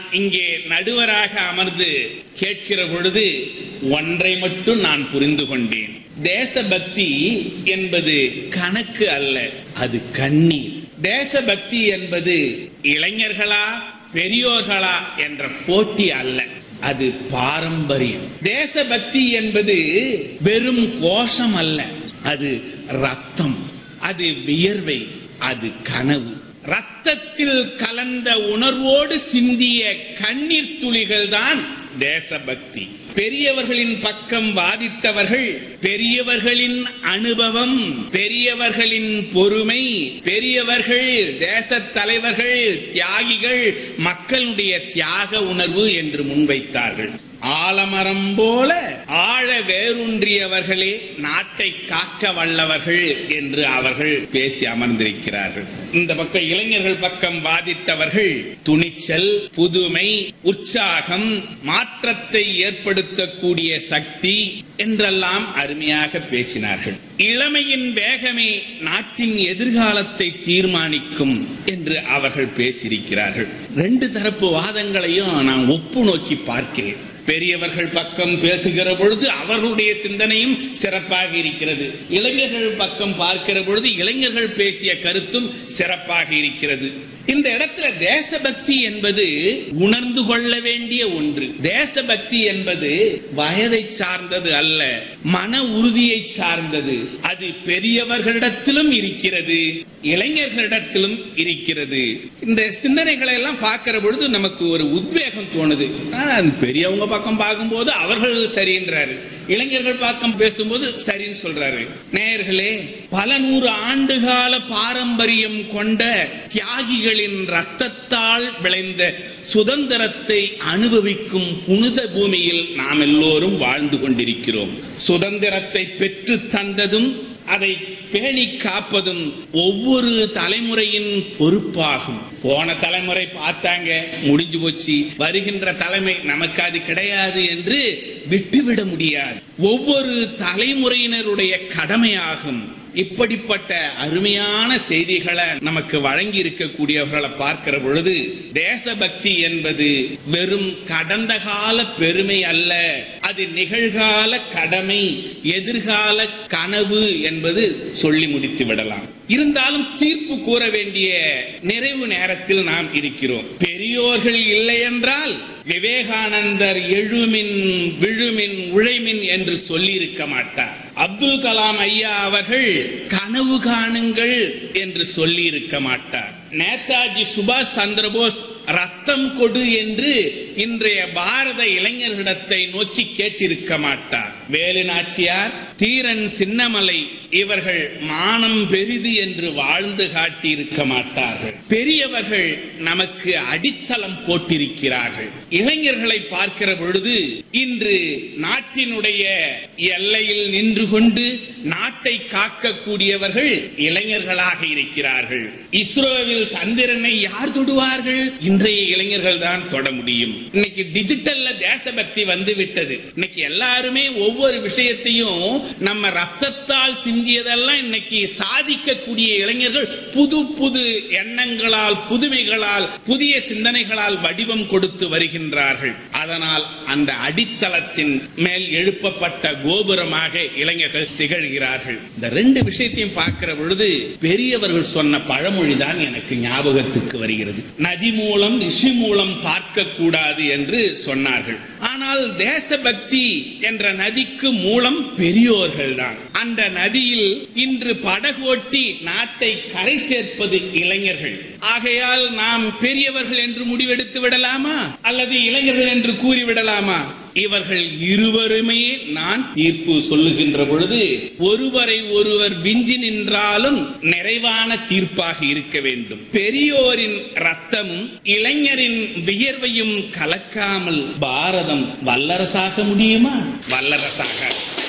இங்கே நடுவராக அமர்ந்து கேட்கிற பொழுது ஒன்றை மட்டும் நான் புரிந்து கொண்டேன். தேசபக்தி என்பது கணக்கு அல்ல, அது கண்ணீர். தேசபக்தி என்பது இளைஞர்களா பெரியோர்களா என்ற போட்டி அல்ல, அது பாரம்பரியம். தேசபக்தி என்பது வெறும் கோஷம் அல்ல, அது ரத்தம், அது வியர்வை, அது கனவு. ரத்தத்தில் கலந்த உணர்வோடு சிந்திய கண்ணீர் துளிகள் தான் தேசபக்தி. பெரியவர்களின் பக்கம் வாதிட்டவர்கள், பெரியவர்களின் அனுபவம், பெரியவர்களின் பொறுமை, பெரியவர்கள், தேச தலைவர்கள், தியாகிகள், மக்களுடைய தியாக உணர்வு என்று முன்வைத்தார்கள். ஆலமரம் போல ஆழ வேரூன்றியவர்களே நாட்டை காக்க வல்லவர்கள் என்று அவர்கள் பேசி அமர்ந்திருக்கிறார்கள். இந்த பக்கம் இளைஞர்கள் பக்கம் வாதிட்டவர்கள் துணிச்சல், புதுமை, உற்சாகம், மாற்றத்தை ஏற்படுத்தக்கூடிய சக்தி என்றெல்லாம் அருமையாக பேசினார்கள். இளமையின் வேகமே நாட்டின் எதிர்காலத்தை தீர்மானிக்கும் என்று அவர்கள் பேசியிருக்கிறார்கள். ரெண்டு தரப்பு வாதங்களையும் நான் ஒப்பு நோக்கி பார்க்கிறேன். பெரியவர்கள் பக்கம் பேசுகிற பொழுது அவர்களுடைய சிந்தனையும் சிறப்பாக இருக்கிறது. இளைஞர்கள் பக்கம் பார்க்கிற பொழுது இளைஞர்கள் பேசிய கருத்தும் சிறப்பாக இருக்கிறது. இந்த இடத்துல தேசபக்தி என்பது உணர்ந்து கொள்ள வேண்டிய ஒன்று. தேசபக்தி என்பது வயதை சார்ந்தது அல்ல, மன உறுதியை சார்ந்தது. அது பெரியவர்களிடத்திலும் இருக்கிறது, இளைஞர்களிடத்திலும் இருக்கிறது. இந்த சிந்தனைகளை எல்லாம் பார்க்கிற பொழுது நமக்கு ஒரு உத்வேகம் தோணுது. பெரியவங்க பக்கம் பார்க்கும்போது அவர்கள் சரின்றாரு, இளைஞர்கள் பக்கம் பேசும்போது சரின்னு சொல்றாரு. நேயர்களே, பல நூறு ஆண்டுகால பாரம்பரியம் கொண்ட தியாகிகளின் ரத்தத்தால் விளைந்த சுதந்திரத்தை அனுபவிக்கும் புனித பூமியில் நாம் எல்லோரும் வாழ்ந்து கொண்டிருக்கிறோம். சுதந்திரத்தை பெற்று தந்ததும் அதை பேணி காப்பதும் ஒவ்வொரு தலைமுறையின் பொறுப்பாகும். போன தலைமுறை பார்த்தாங்க, முடிஞ்சு போச்சு, வருகின்ற தலைமை நமக்கு அது கிடையாது என்று விட்டுவிட முடியாது. ஒவ்வொரு தலைமுறையினருடைய கடமையாகும். இப்படிப்பட்ட அருமையான செய்திகளை நமக்கு வழங்கி இருக்கக்கூடியவர்களை பார்க்கிற பொழுது தேசபக்தி என்பது வெறும் கடந்த கால பெருமை அல்ல, அது நிகழ்கால கடமை, எதிர்கால கனவு என்பது சொல்லி முடித்து விடலாம். இருந்தாலும் தீர்ப்பு கூற வேண்டிய நிறைவு நேரத்தில் நாம் இருக்கிறோம். பெரியோர்கள் இல்லை என்றால் விவேகானந்தர் எழுமின் விழுமின் உழைமின் என்று சொல்லி இருக்க மாட்டார். அப்துல் கலாம் ஐயா அவர்கள் கனவு காணுங்கள் என்று சொல்லி இருக்க மாட்டார். நேதாஜி சுபாஷ் சந்திரபோஸ் ரத்தம் கொடு என்று இன்றைய பாரத இளைஞர்களிடத்தை நோக்கி கேட்டிருக்க மாட்டார். வேலு நாச்சியார், தீரன் சின்னமலை இவர்கள் மானம் பெரிது என்று வாழ்ந்து காட்டியிருக்க மாட்டார்கள். பெரியவர்கள் நமக்கு அடித்தளம் போட்டிருக்கிறார்கள். இளைஞர்களை பார்க்கிற பொழுது இன்று நாட்டினுடைய எல்லையில் நின்று கொண்டு நாட்டை காக்கக்கூடியவர்கள் இளைஞர்களாக இருக்கிறார்கள். இஸ்ரோவில் சந்திரனை யார் தொடுவார்கள்? இன்றைய இளைஞர்கள் தான் தொட முடியும். இன்னைக்கு டிஜிட்டல்ல தேசபக்தி வந்து விட்டது. இன்னைக்கு எல்லாருமே ஒவ்வொரு விஷயத்தையும் நம்ம ரத்தத்தால் சிந்தியதெல்லாம் இன்னைக்கு சாதிக்கக்கூடிய இளைஞர்கள் புது புது எண்ணங்களால், புதுமைகளால், புதிய சிந்தனைகளால் வடிவம் கொடுத்து வருகின்றார்கள். அதனால் அந்த அடித்தளத்தின் மேல் எழுப்பப்பட்ட கோபுரமாக இளைஞர்கள் திகழ்கிறார்கள். இந்த ரெண்டு விஷயத்தையும் பார்க்கிற பொழுது பெரியவர்கள் சொன்ன பழமொழிதான் எனக்கு ஞாபகத்துக்கு வருகிறது. நதி மூலம் ரிஷி மூலம் பார்க்க கூடாது என்று சொன்னார்கள். ஆனால் தேசபக்தி என்ற நதிக்கு மூலம் பெரியோர்கள் தான். அந்த நதியில் இன்று படகோட்டி நாட்டை கரை சேர்ப்பது இளைஞர்கள். ஆகையால் நாம் பெரியவர்கள் என்று முடிவெடுத்து விடலாமா அல்லது இளைஞர்கள் என்று கூறிவிடலாமா? இவர்கள் இருவருமே நான் தீர்ப்பு சொல்லுகின்ற பொழுது ஒருவரை ஒருவர் விஞ்சி நின்றாலும் நிறைவான தீர்ப்பாக இருக்க வேண்டும். பெரியோரின் ரத்தமும் இளைஞரின் வியர்வையும் கலக்காமல் பாரதம் வல்லரசாக முடியுமா? வல்லரசாக.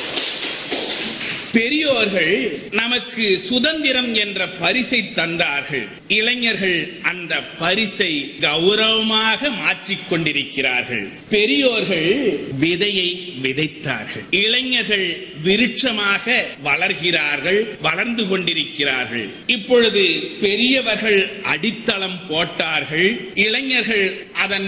பெரியோர்கள் நமக்கு சுதந்திரம் என்ற பரிசை தந்தார்கள். இளைஞர்கள் அந்த பரிசை கௌரவமாக மாற்றிக் கொண்டிருக்கிறார்கள். பெரியோர்கள் விதையை விதைத்தார்கள், இளைஞர்கள் விருட்சமாக வளர்கிறார்கள், வளர்ந்து கொண்டிருக்கிறார்கள். இப்பொழுது பெரியவர்கள் அடித்தளம் போட்டார்கள், இளைஞர்கள் அதன்